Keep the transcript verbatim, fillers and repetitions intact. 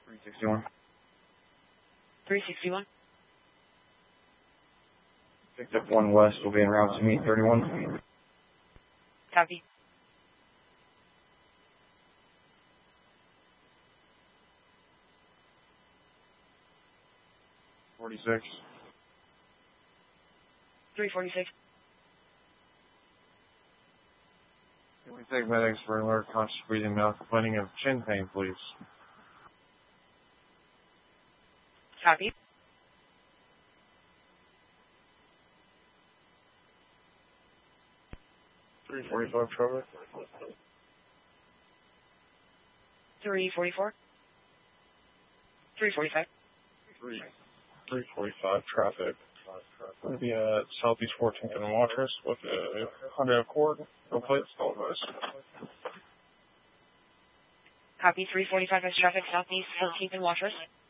three sixty-one. three sixty-one. Picked up one west, will be en route to meet thirty-one. Copy. forty-six. three forty-six. Can we take medics for alert, conscious breathing, mouth, complaining of chin pain, please? Copy. three forty-five, Trevor. three forty-four. three forty-five. three. three forty-five, traffic. Going to be at Southeast fourteenth and Watrous with a Hyundai Accord. No plates, no advice. Copy. three forty-five as traffic, Southeast fourteenth and Watrous.